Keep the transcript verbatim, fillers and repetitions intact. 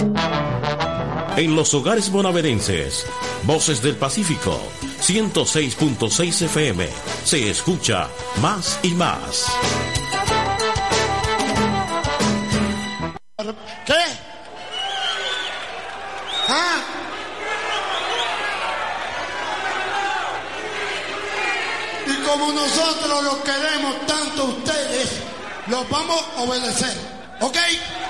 En los hogares bonaerenses, Voces del Pacífico, ciento seis punto seis F M, se escucha más y más. ¿Qué? ¿Ah? Y como nosotros los queremos tanto a ustedes, los vamos a obedecer, ¿ok?